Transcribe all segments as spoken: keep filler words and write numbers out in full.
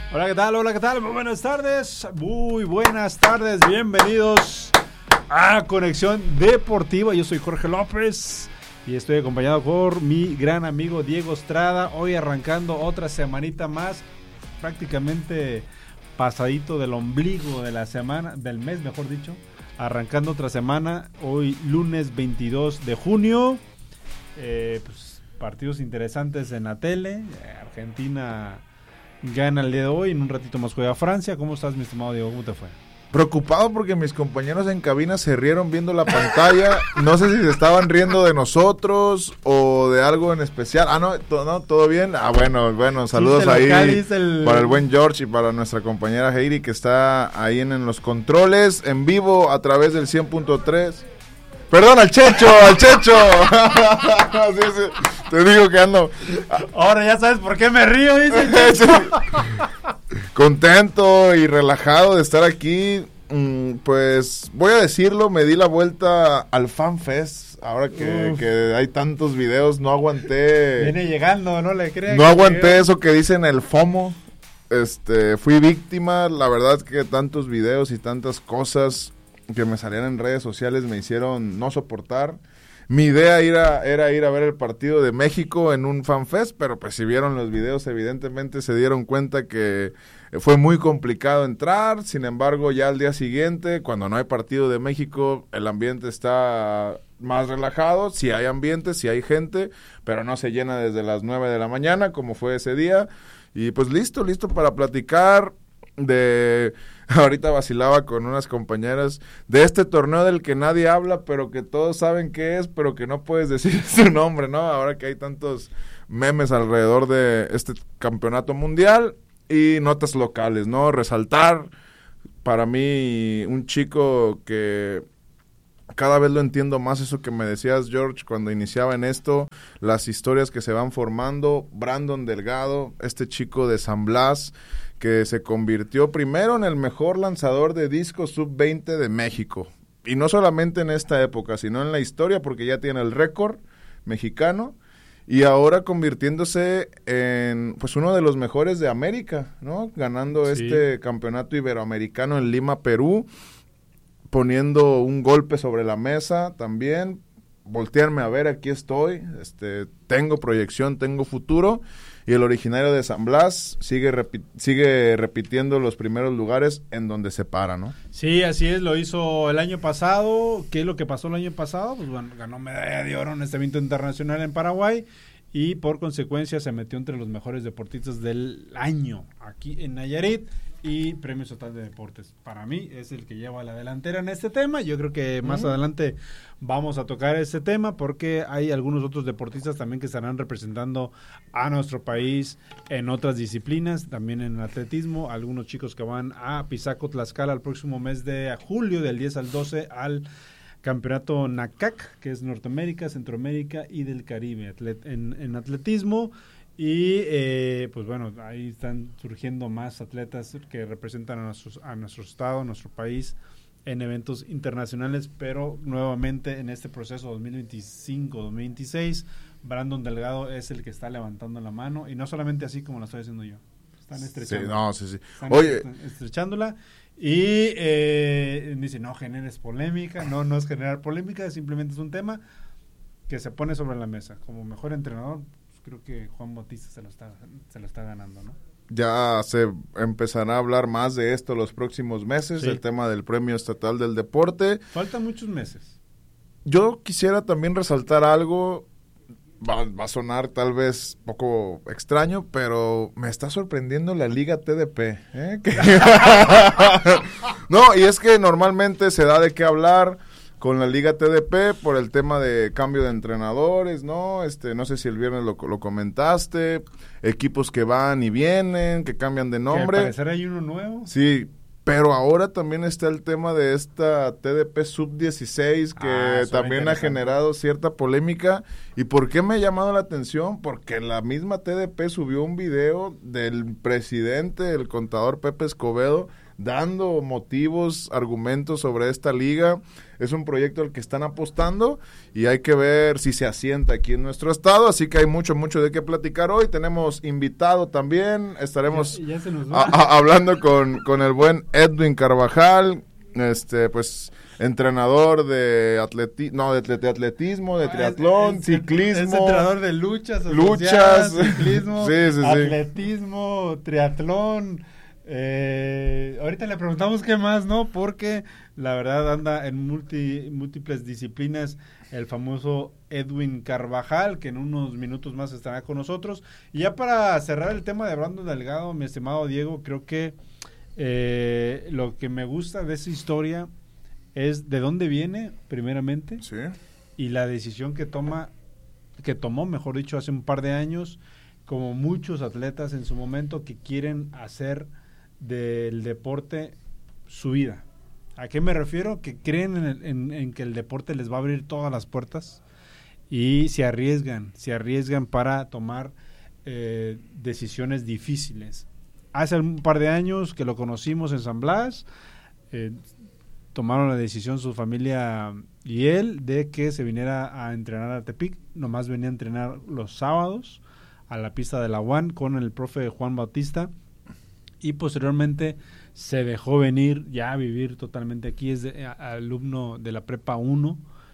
Hola, ¿qué tal? Hola, ¿qué tal? Muy buenas tardes. Muy buenas tardes. Bienvenidos a Conexión Deportiva. Yo soy Jorge López y estoy acompañado por mi gran amigo Diego Estrada. Hoy arrancando otra semanita más, prácticamente pasadito del ombligo de la semana, del mes, mejor dicho. Arrancando otra semana, hoy lunes veintidós de junio. Eh, pues, partidos interesantes en la tele. Argentina gana el día de hoy, en un ratito más juega Francia. ¿Cómo estás, mi estimado Diego? ¿Cómo te fue? Preocupado porque mis compañeros en cabina se rieron viendo la pantalla. No sé si se estaban riendo de nosotros o de algo en especial. Ah, no, to- no todo bien. Ah, bueno, bueno, saludos Chiste ahí local, dice el- para el buen George y para nuestra compañera Heidi que está ahí en, en los controles, en vivo a través del cien punto tres. Perdón, al Checho, al Checho. Sí, sí, te digo que ando Ahora ya sabes por qué me río, dice. Sí. Contento y relajado de estar aquí. Mm, pues voy a decirlo, me di la vuelta al Fan Fest. Ahora que, que hay tantos videos, no aguanté. Viene llegando, no le creas. No aguanté eso que dicen el FOMO. Este, fui víctima. La verdad es que tantos videos y tantas cosas que me salían en redes sociales me hicieron no soportar. Mi idea era, era ir a ver el partido de México en un FanFest, pero pues si vieron los videos evidentemente se dieron cuenta que fue muy complicado entrar. Sin embargo, ya al día siguiente, cuando no hay partido de México, el ambiente está más relajado. Sí hay ambiente, sí hay gente, pero no se llena desde las nueve de la mañana como fue ese día. Y pues listo, listo para platicar de... Ahorita vacilaba con unas compañeras de este torneo del que nadie habla, pero que todos saben qué es, pero que no puedes decir su nombre, ¿no? Ahora que hay tantos memes alrededor de este campeonato mundial y notas locales, ¿no? Resaltar para mí un chico que cada vez lo entiendo más, eso que me decías, George, cuando iniciaba en esto, las historias que se van formando. Brandon Delgado, este chico de San Blas, que se convirtió primero en el mejor lanzador de disco sub veinte de México. Y no solamente en esta época, sino en la historia, porque ya tiene el récord mexicano. Y ahora convirtiéndose en pues uno de los mejores de América, ¿no? Ganando sí. este campeonato iberoamericano en Lima, Perú. Poniendo un golpe sobre la mesa también. Voltearme a ver, aquí estoy. Este, tengo proyección, tengo futuro. Y el originario de San Blas sigue, repi- sigue repitiendo los primeros lugares en donde se para, ¿no? Sí, así es, lo hizo el año pasado. ¿Qué es lo que pasó el año pasado? Pues bueno, ganó medalla de oro en este evento internacional en Paraguay y por consecuencia se metió entre los mejores deportistas del año aquí en Nayarit y Premio Estatal de Deportes. Para mí es el que lleva la delantera en este tema. Yo creo que más uh-huh. adelante vamos a tocar este tema porque hay algunos otros deportistas también que estarán representando a nuestro país en otras disciplinas, también en el atletismo. Algunos chicos que van a Pisaco, Tlaxcala el próximo mes de julio, del diez al doce, al campeonato NACAC, que es Norteamérica, Centroamérica y del Caribe atlet- en, en atletismo. Y eh, pues bueno, ahí están surgiendo más atletas que representan a, nuestros, a nuestro estado, a nuestro país en eventos internacionales, pero nuevamente en este proceso dos mil veinticinco dos mil veintiséis, Brandon Delgado es el que está levantando la mano, y no solamente así como lo estoy haciendo yo, están estrechando, sí, no, sí, sí. Están Oye, estrechándola, y eh, me dice, no generes polémica, no, no es generar polémica, simplemente es un tema que se pone sobre la mesa. Como mejor entrenador, creo que Juan Bautista se lo está se lo está ganando, ¿no? Ya se empezará a hablar más de esto los próximos meses, sí. El tema del Premio Estatal del Deporte. Faltan muchos meses. Yo quisiera también resaltar algo, va, va a sonar tal vez poco extraño, pero me está sorprendiendo la Liga T D P, ¿eh? No, y es que normalmente se da de qué hablar con la Liga T D P por el tema de cambio de entrenadores, ¿no? Este, no sé si el viernes lo, lo comentaste, equipos que van y vienen, que cambian de nombre. ¿Que al parecer hay uno nuevo? Sí, pero ahora también está el tema de esta T D P sub dieciséis que ah, también ha generado cierta polémica. ¿Y por qué me ha llamado la atención? Porque la misma T D P subió un video del presidente, el contador Pepe Escobedo, dando motivos, argumentos sobre esta liga. Es un proyecto al que están apostando y hay que ver si se asienta aquí en nuestro estado, así que hay mucho, mucho de qué platicar hoy. Tenemos invitado también, estaremos ya, ya se nos va. a, a, hablando con, con el buen Edwin Carvajal, este pues entrenador de atleti no de, de atletismo, de triatlón, es, es, ciclismo. Es entrenador de luchas, luchas, ciclismo, sí, sí, sí. atletismo, triatlón. Eh, ahorita le preguntamos qué más, ¿no? Porque la verdad anda en multi, múltiples disciplinas el famoso Edwin Carvajal, que en unos minutos más estará con nosotros. Y ya para cerrar el tema de Brandon Delgado, mi estimado Diego, creo que eh, lo que me gusta de esa historia es de dónde viene, primeramente, sí, y la decisión que toma, que tomó, mejor dicho, hace un par de años, como muchos atletas en su momento que quieren hacer del deporte su vida. ¿A qué me refiero? Que creen en, el, en, en que el deporte les va a abrir todas las puertas y se arriesgan, se arriesgan para tomar eh, decisiones difíciles. Hace un par de años que lo conocimos en San Blas, eh, tomaron la decisión su familia y él de que se viniera a entrenar a Tepic. Nomás venía a entrenar los sábados a la pista de la U A N con el profe Juan Bautista y posteriormente se dejó venir ya a vivir totalmente aquí. Es de, a, alumno de la prepa uno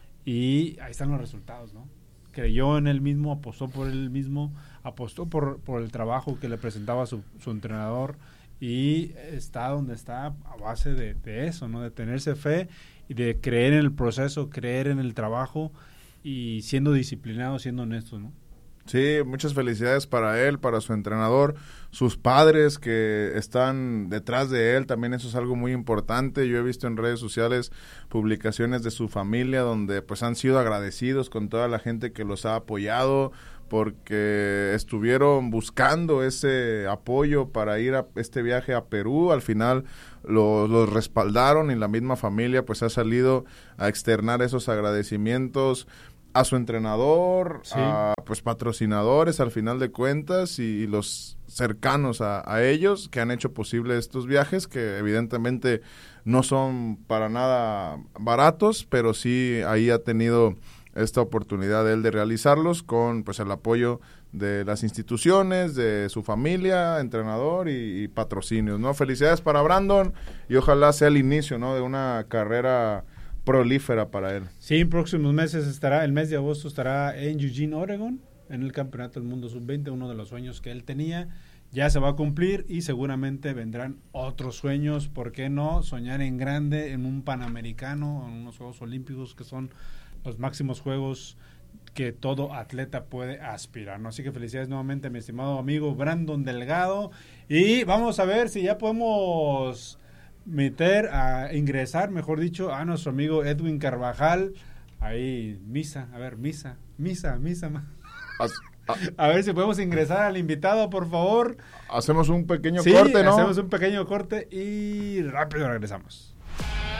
y ahí están los resultados, ¿no? Creyó en él mismo, apostó por él mismo, apostó por, por el trabajo que le presentaba su, su entrenador y está donde está a base de, de eso, ¿no? De tenerse fe y de creer en el proceso, creer en el trabajo y siendo disciplinado, siendo honesto, ¿no? Sí, muchas felicidades para él, para su entrenador, sus padres que están detrás de él, también eso es algo muy importante. Yo he visto en redes sociales publicaciones de su familia donde pues han sido agradecidos con toda la gente que los ha apoyado porque estuvieron buscando ese apoyo para ir a este viaje a Perú. Al final los lo respaldaron y la misma familia pues ha salido a externar esos agradecimientos a su entrenador, sí, a pues patrocinadores al final de cuentas y, y los cercanos a, a ellos que han hecho posible estos viajes que evidentemente no son para nada baratos, pero sí ahí ha tenido esta oportunidad de él de realizarlos con pues el apoyo de las instituciones, de su familia, entrenador y, y patrocinios, ¿no? Felicidades para Brandon y ojalá sea el inicio, ¿no? De una carrera prolífera para él. Sí, en próximos meses estará, el mes de agosto estará en Eugene, Oregon, en el Campeonato del Mundo sub veinte, uno de los sueños que él tenía, ya se va a cumplir y seguramente vendrán otros sueños, ¿por qué no? Soñar en grande, en un Panamericano, en unos Juegos Olímpicos que son los máximos juegos que todo atleta puede aspirar, ¿no? Así que felicidades nuevamente a mi estimado amigo Brandon Delgado y vamos a ver si ya podemos meter, a ingresar, mejor dicho, a nuestro amigo Edwin Carvajal. Ahí, misa, a ver, misa, misa, misa. A ver si podemos ingresar al invitado, por favor. Hacemos un pequeño sí, corte, ¿no? hacemos un pequeño corte y rápido regresamos.